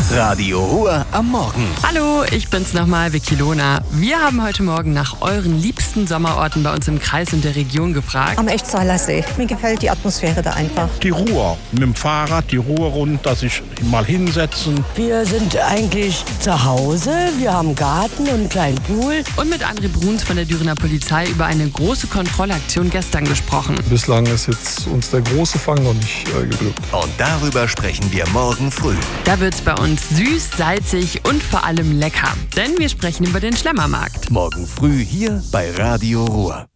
Radio Ruhr am Morgen. Hallo, ich bin's nochmal, Vicky Lohner. Wir haben heute Morgen nach euren liebsten Sommerorten bei uns im Kreis und der Region gefragt. Am Echtsaler See. Mir gefällt die Atmosphäre da einfach. Die Ruhr, mit dem Fahrrad, die Ruhr runter, sich mal hinsetzen. Wir sind eigentlich zu Hause, wir haben einen Garten und einen kleinen Pool. Und mit André Bruns von der Dürener Polizei über eine große Kontrollaktion gestern gesprochen. Bislang ist jetzt uns der große Fang noch nicht geglückt. Und darüber sprechen wir morgen früh. Da wird's bei uns süß, salzig und vor allem lecker. Denn wir sprechen über den Schlemmermarkt. Morgen früh hier bei Radio Ruhr.